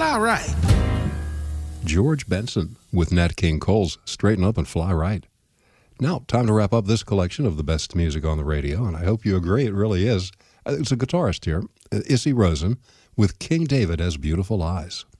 fly right. George Benson with Nat King Cole's Straighten Up and Fly Right. Now, time to wrap up this collection of the best music on the radio, and I hope you agree it really is. It's a guitarist here, Issy Rosen, with King David Has Beautiful Eyes.